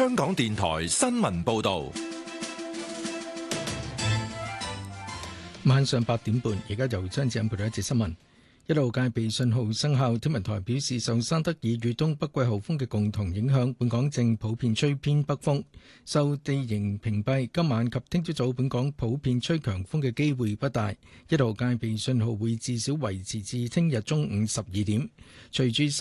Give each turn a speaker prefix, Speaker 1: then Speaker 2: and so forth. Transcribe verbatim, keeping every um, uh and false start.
Speaker 1: 香港電台新聞報道。
Speaker 2: 晚上八點半，而家由張子欣報道一節新聞。一號戒備信號生效，天文台表示，受山德爾與東北季候風嘅共同影響，本港正普遍吹偏北風。受地形屏蔽，今晚及聽朝早本港普遍吹強風嘅機會不大。一號戒備信號會至少維持至聽日中午十二點。隨住